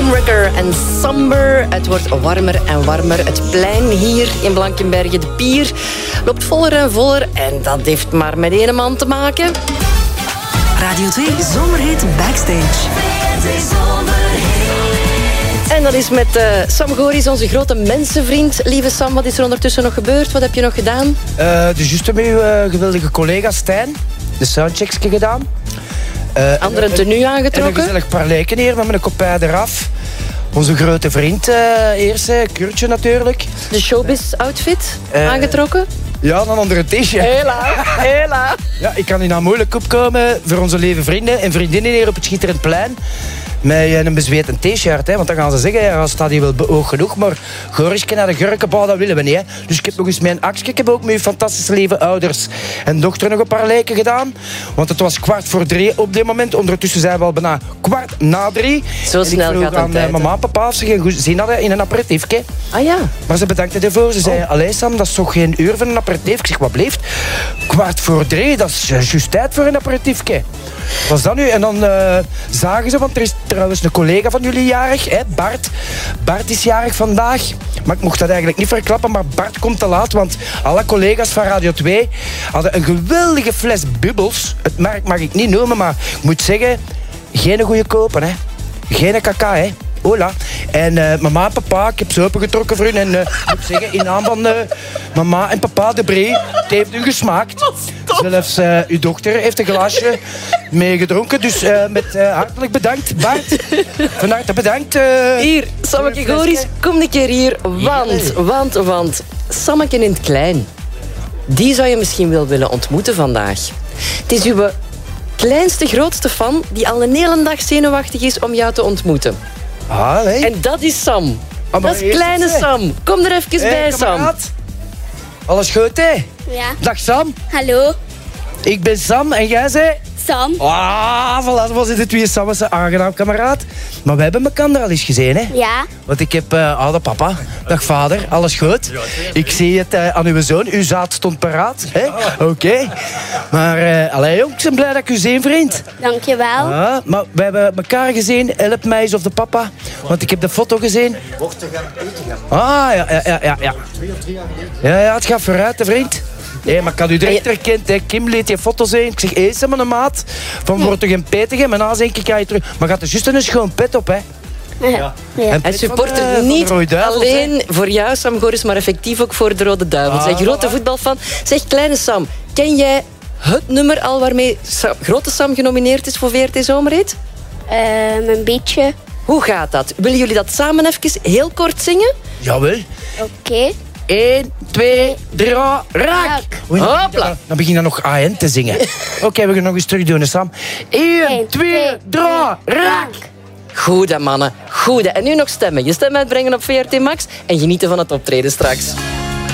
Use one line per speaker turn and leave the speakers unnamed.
Homewrecker en Somber. Het wordt warmer en warmer. Het plein hier in Blankenberge, de pier, loopt voller en voller. En dat heeft maar met één man te maken.
Radio 2 Zomerhit Backstage.
En dat is met Sam Goris, onze grote mensenvriend. Lieve Sam, wat is er ondertussen nog gebeurd? Wat heb je nog gedaan?
Dus juist met uw geweldige collega Stijn de soundchecks gedaan.
Andere tenue aangetrokken.
En een gezellig parleken hier met mijn kopij eraf. Onze grote vriend eerst, Kurtje natuurlijk.
De showbiz-outfit aangetrokken.
Ja, dan onder een t-shirt.
Hela.
Ja, ik kan hier nou moeilijk opkomen voor onze lieve vrienden en vriendinnen hier op het Schitterend Plein. Met een bezweten t-shirt, hè, want dan gaan ze zeggen, ja, staat hier wel beoog genoeg, maar Gorisje naar de Gurkenbouw, dat willen we niet. Hè. Dus ik heb nog eens mijn actie, ik heb ook met uw fantastische lieve ouders en dochter nog een paar lijken gedaan. Want het was 2:15 op dit moment. Ondertussen zijn we al bijna 2:15.
Zo snel gaat het tijd.
Mama en papa of ze geen zin hadden in een aperitiefje.
Ah ja.
Maar ze bedankten ervoor. Ze zeiden, allee Sam, dat is toch geen uur van een aperitief? Ik zeg, wat blijft? 2:15, dat is juist tijd voor een aperitiefje. Wat is dat nu? En dan zagen ze, want er is trouwens een collega van jullie jarig, hè, Bart. Bart is jarig vandaag. Maar ik mocht dat eigenlijk niet verklappen, maar Bart komt te laat, want alle collega's van Radio 2 hadden een geweldige fles bubbels. Het merk mag ik niet noemen, maar ik moet zeggen, geen goede kopen, hè. Geen kaka, hè. Hola. En mama en papa, ik heb ze opengetrokken voor hun. En moet zeggen, in naam van mama en papa de Bree, het heeft u gesmaakt. Zelfs uw dochter heeft een glaasje meegedronken. Dus met hartelijk bedankt, Bart. Van harte bedankt.
Hier, Sammeke Goris, kom een keer hier. Want, Sammeke in het klein, die zou je misschien wel willen ontmoeten vandaag. Het is uw kleinste, grootste fan die al een hele dag zenuwachtig is om jou te ontmoeten.
Ah, nee.
En dat is Sam. Dat is kleine Sam. Kom er even bij, Sam.
Alles goed, hè?
Ja.
Dag, Sam.
Hallo,
Ik ben Sam en jij zei...
Sam.
Voilà, was het twee Sam's aangenaam kameraad. Maar we hebben elkaar al eens gezien, hè?
Ja.
Want ik heb... Dag papa, dag vader, alles goed? Ik zie het aan uw zoon, uw zaad stond paraat. Oké. Maar, allee jong, ik ben blij dat ik u zie, vriend.
Dankjewel.
Maar we hebben elkaar gezien, help mij eens of de papa. Want ik heb de foto gezien.
Wordt te gaan eten gaan.
Ja.
2 of 3 jaar geleden.
Ja, het gaat vooruit, hè, vriend. Nee, maar ik had u direct herkend. Hè. Kim liet je foto's zien. Ik zeg, eens met een maat. Van wordt toch een petige? Maar na denk ik, ga je terug. Maar gaat er juist een schoon pet op, hè?
Ja.
Hij supportert niet alleen voor jou, Sam Goris, maar effectief ook voor de Rode Duivels. Hij is een grote voetbalfan. Zeg, kleine Sam, ken jij het nummer al waarmee grote Sam genomineerd is voor VRT Zomerhit?
Een beetje.
Hoe gaat dat? Willen jullie dat samen even heel kort zingen?
Jawel.
Oké.
1, 2, 3, raak!
Hopla.
Dan begin je nog AN te zingen. Oké, we gaan nog eens terug doen, Sam. 1, 2, 3, raak!
Goede mannen, goede. En nu nog stemmen. Je stem uitbrengen op VRT Max en genieten van het optreden straks.